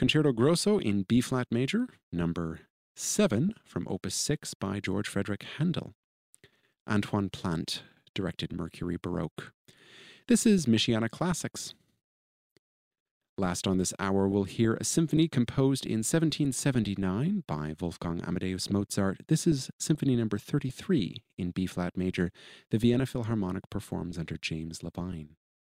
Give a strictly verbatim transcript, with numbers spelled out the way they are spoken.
Concerto Grosso in B-flat major, number seven from Opus six by George Frederick Handel. Antoine Plant directed Mercury Baroque. This is Michiana Classics. Last on this hour, we'll hear a symphony composed in seventeen seventy-nine by Wolfgang Amadeus Mozart. This is Symphony number thirty-three in B-flat major. The Vienna Philharmonic performs under James Levine.